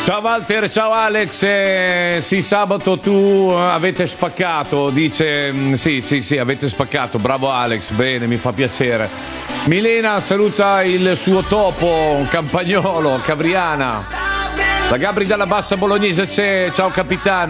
Ciao Walter, ciao Alex, sì, sabato tu avete spaccato, dice, sì, avete spaccato, bravo Alex, bene, mi fa piacere. Milena saluta il suo topo, Campagnolo, Cavriana. La Gabri dalla Bassa Bolognese c'è, ciao capitano.